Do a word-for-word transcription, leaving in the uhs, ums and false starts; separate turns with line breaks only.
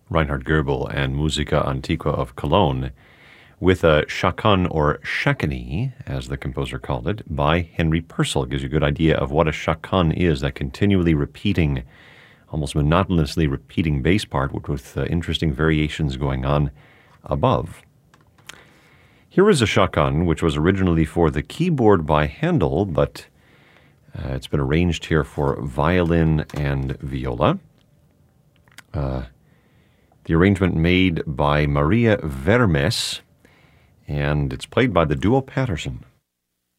Reinhard Goebel and Musica Antiqua of Cologne, with a chaconne or chaconne, as the composer called it, by Henry Purcell. It gives you a good idea of what a chaconne is, that continually repeating, almost monotonously repeating bass part with, with uh, interesting variations going on above. Here is a chaconne, which was originally for the keyboard by Handel, but uh, it's been arranged here for violin and viola. Uh, the arrangement made by Maria Vermes, and it's played by the duo Patterson.